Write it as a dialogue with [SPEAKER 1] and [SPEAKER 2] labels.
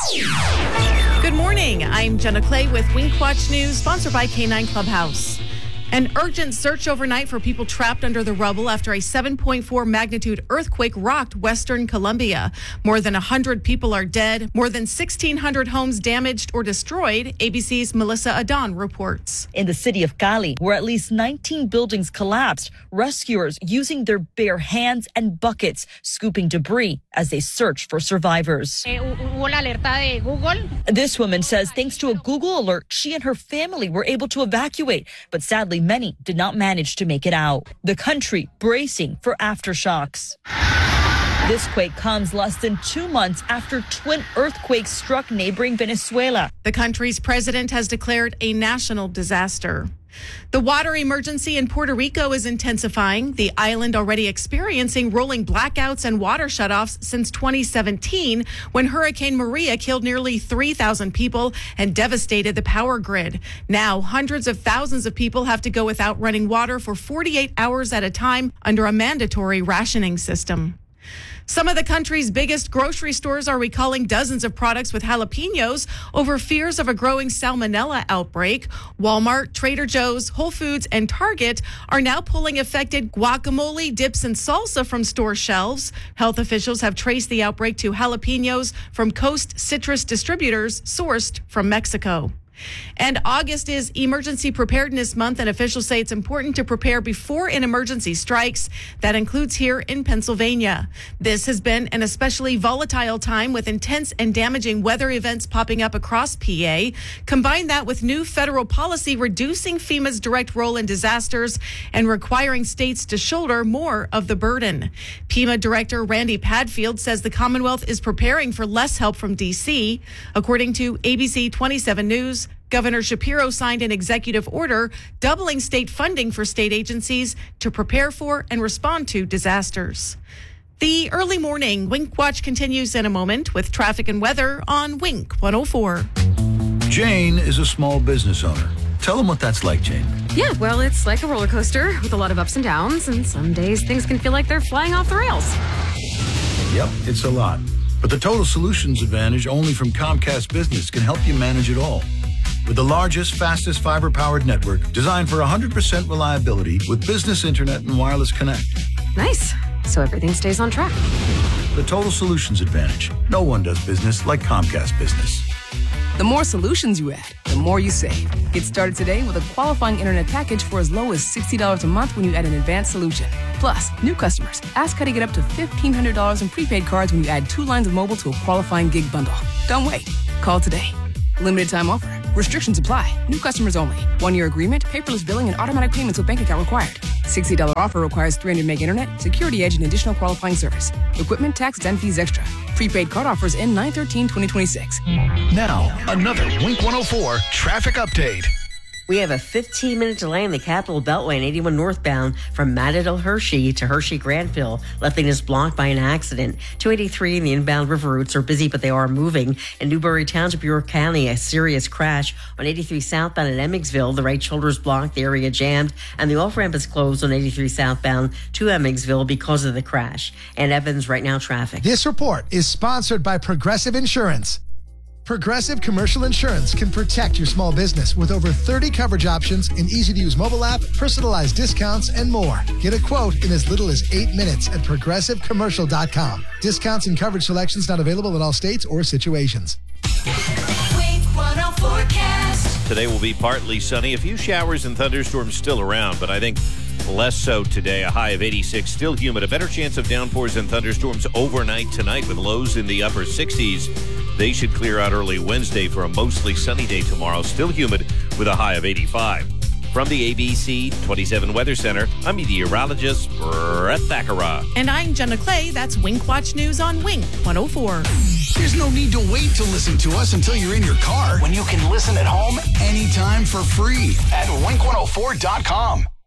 [SPEAKER 1] Good morning. I'm Jenna Clay with Wink Watch News, sponsored by K9 Clubhouse. An urgent search overnight for people trapped under the rubble after a 7.4 magnitude earthquake rocked western Colombia. More than 100 people are dead, more than 1,600 homes damaged or destroyed, ABC's Melissa Adon reports.
[SPEAKER 2] In the city of Cali, where at least 19 buildings collapsed, rescuers using their bare hands and buckets scooping debris as they search for survivors. This woman says thanks to a Google alert, she and her family were able to evacuate, but sadly, many did not manage to make it out. The country bracing for aftershocks. This quake comes less than 2 months after twin earthquakes struck neighboring Venezuela.
[SPEAKER 1] The country's president has declared a national disaster. The water emergency in Puerto Rico is intensifying. The island already experiencing rolling blackouts and water shutoffs since 2017, when Hurricane Maria killed nearly 3,000 people and devastated the power grid. Now, hundreds of thousands of people have to go without running water for 48 hours at a time under a mandatory rationing system. Some of the country's biggest grocery stores are recalling dozens of products with jalapenos over fears of a growing salmonella outbreak. Walmart, Trader Joe's, Whole Foods, and Target are now pulling affected guacamole, dips, and salsa from store shelves. Health officials have traced the outbreak to jalapenos from Coast Citrus distributors sourced from Mexico. And August is Emergency Preparedness Month, and officials say it's important to prepare before an emergency strikes. That includes here in Pennsylvania. This has been an especially volatile time with intense and damaging weather events popping up across PA. Combine that with new federal policy reducing FEMA's direct role in disasters and requiring states to shoulder more of the burden. FEMA Director Randy Padfield says the Commonwealth is preparing for less help from D.C. According to ABC 27 News, Governor Shapiro signed an executive order doubling state funding for state agencies to prepare for and respond to disasters. The early morning Wink Watch continues in a moment with traffic and weather on Wink 104.
[SPEAKER 3] Jane is a small business owner. Tell them what that's like, Jane.
[SPEAKER 4] Yeah, well, it's like a roller coaster with a lot of ups and downs, and some days things can feel like they're flying off the rails.
[SPEAKER 3] Yep, it's a lot. But the Total Solutions Advantage only from Comcast Business can help you manage it all. With the largest, fastest fiber-powered network designed for 100% reliability with business internet and wireless connect.
[SPEAKER 4] Nice. So everything stays on track.
[SPEAKER 3] The Total Solutions Advantage. No one does business like Comcast Business.
[SPEAKER 5] The more solutions you add, the more you save. Get started today with a qualifying internet package for as low as $60 a month when you add an advanced solution. Plus, new customers, ask how to get up to $1,500 in prepaid cards when you add 2 lines of mobile to a qualifying gig bundle. Don't wait. Call today. Limited time offer. Restrictions apply. New customers only. 1-year agreement, paperless billing, and automatic payments with bank account required. $60 offer requires 300 meg internet, security edge, and additional qualifying service. Equipment, taxes, and fees extra. Prepaid card offers end 9/13/2026.
[SPEAKER 6] Now, another Wink 104 traffic update.
[SPEAKER 7] We have a 15-minute delay in the Capitol Beltway and 81 northbound from Matadale Hershey to Hershey Granville. Left lane is blocked by an accident. 283 and the inbound river routes are busy, but they are moving. In Newberry Township, York County, a serious crash on 83 southbound at Emmetsville. The right shoulder is blocked, the area jammed, and the off-ramp is closed on 83 southbound to Emmetsville because of the crash. And Evans, right now, traffic.
[SPEAKER 8] This report is sponsored by Progressive Insurance. Progressive Commercial Insurance can protect your small business with over 30 coverage options, an easy-to-use mobile app, personalized discounts, and more. Get a quote in as little as 8 minutes at progressivecommercial.com. Discounts and coverage selections not available in all states or situations.
[SPEAKER 9] Wink 104 forecast.
[SPEAKER 10] Today will be partly sunny. A few showers and thunderstorms still around, but I think less so today. A high of 86. Still humid. A better chance of downpours and thunderstorms overnight tonight with lows in the upper 60s. They should clear out early Wednesday for a mostly sunny day tomorrow. Still humid with a high of 85. From the ABC 27 Weather Center, I'm meteorologist Brett Thakara.
[SPEAKER 1] And I'm Jenna Clay. That's Wink Watch News on Wink 104.
[SPEAKER 6] There's no need to wait to listen to us until you're in your car when you can listen at home anytime for free at wink104.com.